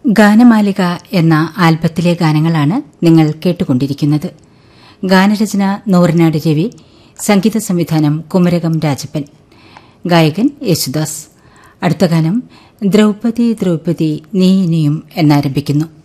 ഗാനമാലിക എന്ന ആൽബത്തിലെ ഗാനങ്ങളാണ് നിങ്ങൾ കേട്ടുകൊണ്ടിരിക്കുന്നത്. ഗാനരചന നൂറിനാട് രവി, സംഗീത സംവിധാനം കുമരകം രാജപ്പൻ, ഗായകൻ യേശുദാസ്. അടുത്ത ഗാനം ദ്രൗപദി ദ്രൗപദി നീ ഇനിയും എന്നാരംഭിക്കുന്നു.